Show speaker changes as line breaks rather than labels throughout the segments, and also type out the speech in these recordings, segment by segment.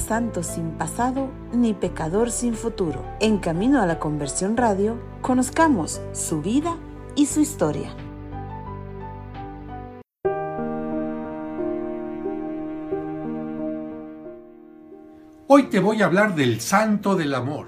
santo sin pasado ni pecador sin futuro. En Camino a la Conversión Radio, conozcamos su vida y su historia.
Hoy te voy a hablar del Santo del Amor.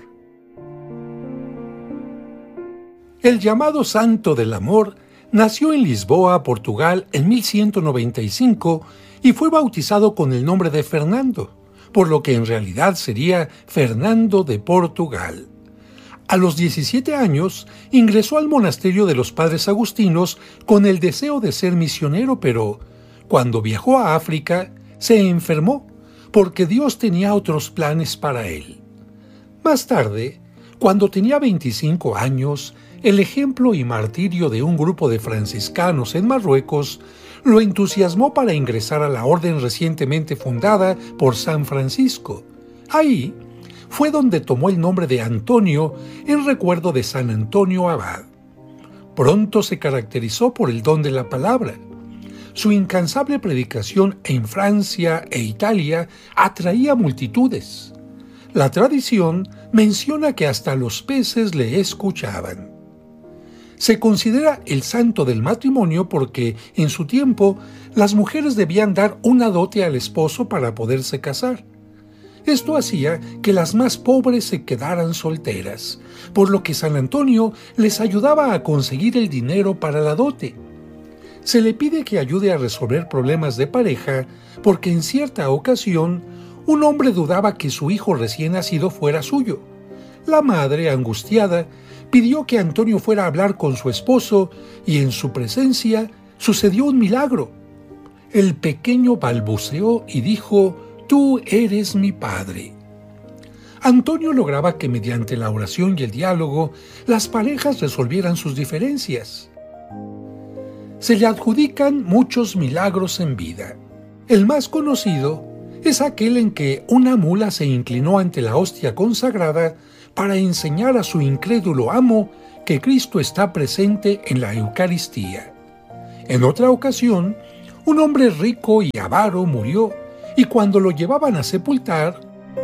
El llamado Santo del Amor nació en Lisboa, Portugal, en 1195 y fue bautizado con el nombre de Fernando, por lo que en realidad sería Fernando de Portugal. A los 17 años ingresó al monasterio de los Padres Agustinos con el deseo de ser misionero, pero cuando viajó a África se enfermó porque Dios tenía otros planes para él. Más tarde, cuando tenía 25 años, el ejemplo y martirio de un grupo de franciscanos en Marruecos lo entusiasmó para ingresar a la orden recientemente fundada por San Francisco. Ahí fue donde tomó el nombre de Antonio en recuerdo de San Antonio Abad. Pronto se caracterizó por el don de la palabra. Su incansable predicación en Francia e Italia atraía multitudes. La tradición menciona que hasta los peces le escuchaban. Se considera el santo del matrimonio porque, en su tiempo, las mujeres debían dar una dote al esposo para poderse casar. Esto hacía que las más pobres se quedaran solteras, por lo que San Antonio les ayudaba a conseguir el dinero para la dote. Se le pide que ayude a resolver problemas de pareja porque en cierta ocasión un hombre dudaba que su hijo recién nacido fuera suyo. La madre, angustiada, pidió que Antonio fuera a hablar con su esposo y en su presencia sucedió un milagro. El pequeño balbuceó y dijo: «Tú eres mi padre». Antonio lograba que mediante la oración y el diálogo las parejas resolvieran sus diferencias. Se le adjudican muchos milagros en vida. El más conocido es aquel en que una mula se inclinó ante la hostia consagrada para enseñar a su incrédulo amo que Cristo está presente en la Eucaristía. En otra ocasión, un hombre rico y avaro murió, y cuando lo llevaban a sepultar,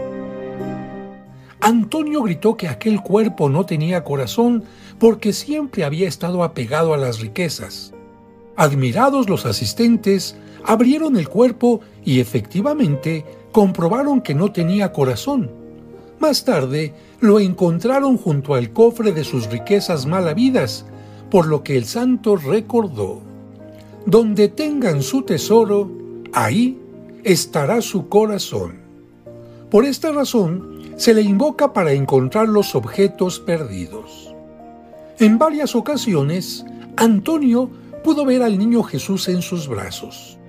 Antonio gritó que aquel cuerpo no tenía corazón porque siempre había estado apegado a las riquezas. Admirados los asistentes, abrieron el cuerpo y efectivamente comprobaron que no tenía corazón. Más tarde, lo encontraron junto al cofre de sus riquezas mal habidas, por lo que el santo recordó: «Donde tengan su tesoro, ahí estará su corazón». Por esta razón, se le invoca para encontrar los objetos perdidos. En varias ocasiones, Antonio pudo ver al niño Jesús en sus brazos.